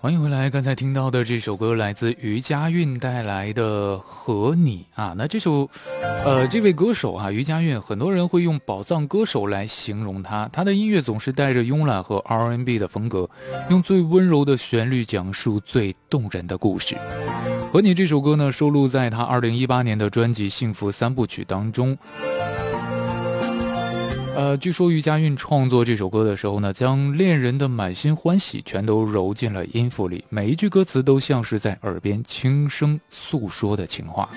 欢迎回来，刚才听到的这首歌来自于佳韵带来的《和你》啊。那这位歌手啊，于佳韵，很多人会用宝藏歌手来形容他。他的音乐总是带着慵懒和 R&B 的风格，用最温柔的旋律讲述最动人的故事。《和你》这首歌呢，收录在他2018年的专辑《幸福三部曲》当中。据说于佳韵创作这首歌的时候呢，将恋人的满心欢喜全都揉进了音符里，每一句歌词都像是在耳边轻声诉说的情话。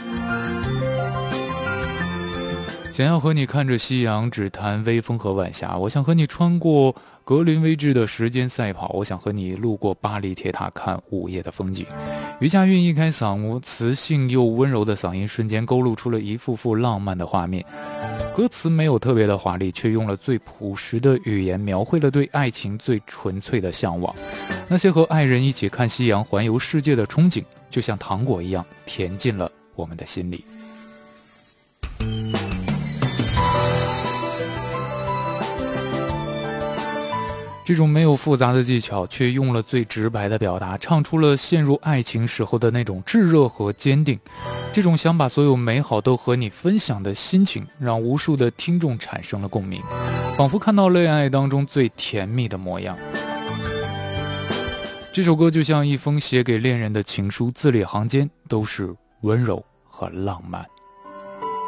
想要和你看着夕阳，只谈微风和晚霞。我想和你穿过格林威治的时间赛跑，我想和你路过巴黎铁塔看午夜的风景。于佳韵一开嗓，磁性又温柔的嗓音瞬间勾勒出了一幅幅浪漫的画面。歌词没有特别的华丽，却用了最朴实的语言描绘了对爱情最纯粹的向往。那些和爱人一起看夕阳环游世界的憧憬，就像糖果一样甜进了我们的心里。这种没有复杂的技巧，却用了最直白的表达，唱出了陷入爱情时候的那种炙热和坚定。这种想把所有美好都和你分享的心情，让无数的听众产生了共鸣，仿佛看到恋爱当中最甜蜜的模样。这首歌就像一封写给恋人的情书，字里行间都是温柔和浪漫。